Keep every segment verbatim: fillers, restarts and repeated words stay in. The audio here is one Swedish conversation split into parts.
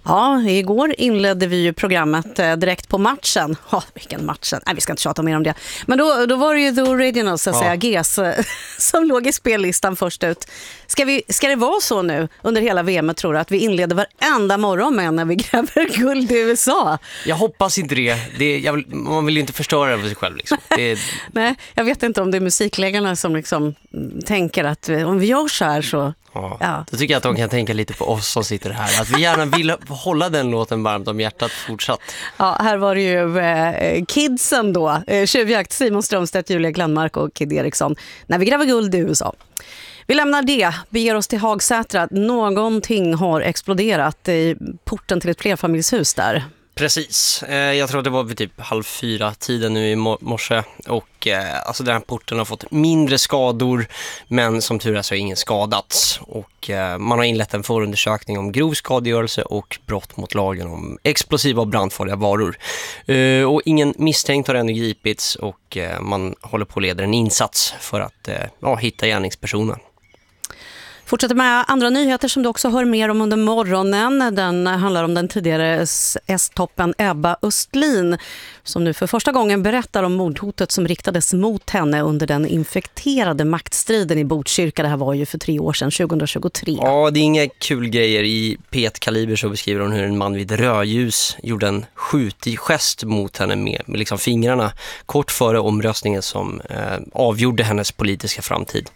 Ja, igår inledde vi ju programmet eh, direkt på matchen. Ja, oh, vilken matchen. Nej, vi ska inte tjata mer om det. Men då, då var det ju The Originals, så att säga, G S, som låg i spellistan först ut. Ska, vi, ska det vara så nu under hela V M, tror du, att vi inleder varenda morgon med när vi gräver guld i U S A? Jag hoppas inte det. det jag vill, man vill ju inte förstöra det för sig själv. Liksom. Det... Nej, jag vet inte om det är musikläggarna som liksom tänker att om vi gör så här så... Ja, ja. Då tycker jag att de kan tänka lite på oss som sitter här. Att vi gärna vill hålla den låten varmt om hjärtat fortsatt. Ja, här var det ju eh, kidsen då. Eh, Tjuvjakt, Simon Strömstedt, Julia Glenmark och Kid Eriksson. När vi gräver guld i U S A. Vi lämnar det, beger oss till Hagsätra. Någonting har exploderat i porten till ett flerfamiljshus där. Precis, jag tror att det var vid typ halv fyra tiden nu i morse och alltså den här porten har fått mindre skador, men som tur är så har ingen skadats, och man har inlett en förundersökning om grov skadegörelse och brott mot lagen om explosiva och brandfarliga varor, och ingen misstänkt har ännu gripits, och man håller på att leda en insats för att ja, hitta gärningspersonen. Fortsätter med andra nyheter som du också hör mer om under morgonen. Den handlar om den tidigare S-toppen Ebba Östlin, som nu för första gången berättar om mordhotet som riktades mot henne under den infekterade maktstriden i Botkyrka. Det här var ju för tre år sedan, tjugohundratjugotre. Ja, det är inga kul grejer. I P ett Kaliber så beskriver hon hur en man vid rödljus gjorde en skjutig gest mot henne med, med liksom fingrarna kort före omröstningen som eh, avgjorde hennes politiska framtid.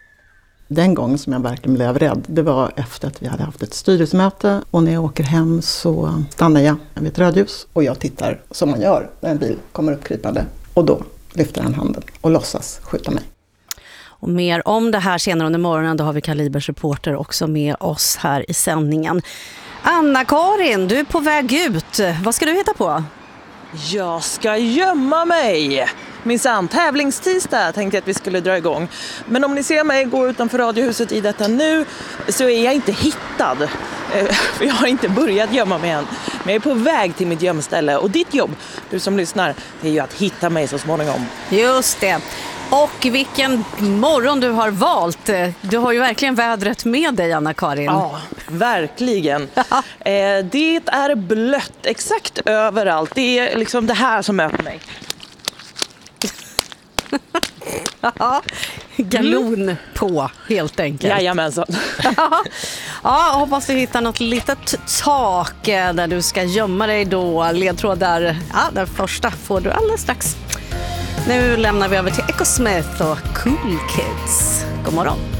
Den gången som jag verkligen blev rädd, det var efter att vi hade haft ett styrelsemöte, och när jag åker hem så stannar jag vid ett rödljus och jag tittar som man gör när en bil kommer uppkrypande, och då lyfter han handen och låtsas skjuta mig. Och mer om det här senare under morgonen, då har vi Kalibers reporter också med oss här i sändningen. Anna-Karin, du är på väg ut. Vad ska du hitta på? Jag ska gömma mig. Minsann, tävlingstisdag tänkte jag att vi skulle dra igång. Men om ni ser mig gå utanför radiohuset i detta nu, så är jag inte hittad. För jag har inte börjat gömma mig än. Men jag är på väg till mitt gömställe. Och ditt jobb, du som lyssnar, det är ju att hitta mig så småningom. Just det. Och vilken morgon du har valt. Du har ju verkligen vädret med dig, Anna-Karin. Ja, verkligen. Det är blött exakt överallt. Det är liksom det här som möter mig. Ja, galon på, helt enkelt. Jajamensan. Ja, hoppas du hittar något litet tak där du ska gömma dig då. Ledtrådar, ja, den första får du alldeles strax. Nu lämnar vi över till Echo Smith och Cool Kids. God morgon.